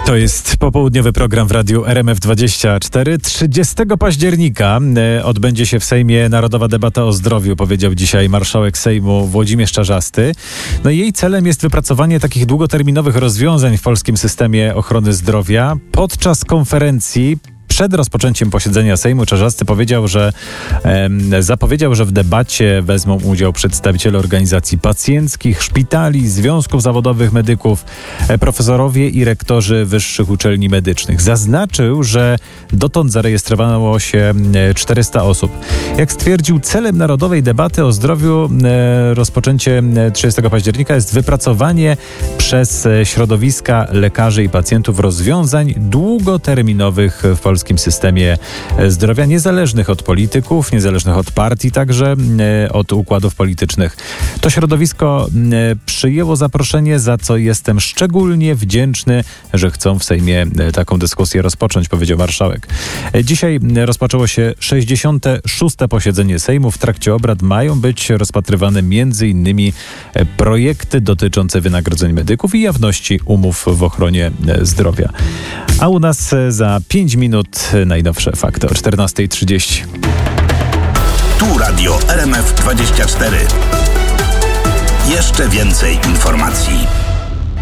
To jest popołudniowy program w radiu RMF24. 30 października odbędzie się w Sejmie Narodowa Debata o Zdrowiu, powiedział dzisiaj marszałek Sejmu Włodzimierz Czarzasty. No i jej celem jest wypracowanie takich długoterminowych rozwiązań w polskim systemie ochrony zdrowia. Podczas konferencji przed rozpoczęciem posiedzenia Sejmu Czarzasty zapowiedział, że w debacie wezmą udział przedstawiciele organizacji pacjenckich, szpitali, związków zawodowych medyków, profesorowie i rektorzy wyższych uczelni medycznych. Zaznaczył, że dotąd zarejestrowano się 400 osób. Jak stwierdził, celem Narodowej Debaty o Zdrowiu rozpoczęcie 30 października jest wypracowanie przez środowiska lekarzy i pacjentów rozwiązań długoterminowych w polskim systemie zdrowia, niezależnych od polityków, niezależnych od partii, także od układów politycznych. To środowisko przyjęło zaproszenie, za co jestem szczególnie wdzięczny, że chcą w Sejmie taką dyskusję rozpocząć, powiedział marszałek. Dzisiaj rozpoczęło się 66. posiedzenie Sejmu. W trakcie obrad mają być rozpatrywane m.in. projekty dotyczące wynagrodzeń medyków i jawności umów w ochronie zdrowia. A u nas za 5 minut najnowsze fakty o 14:30. Tu radio RMF24. Jeszcze więcej informacji.